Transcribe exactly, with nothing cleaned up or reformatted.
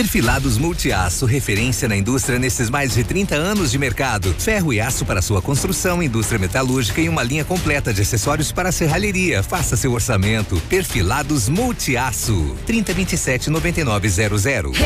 Perfilados Multiaço, referência na indústria nesses mais de trinta anos de mercado. Ferro e aço para sua construção, indústria metalúrgica e uma linha completa de acessórios para a serralheria. Faça seu orçamento. Perfilados Multiaço. trinta, vinte e sete, noventa e nove zero zero.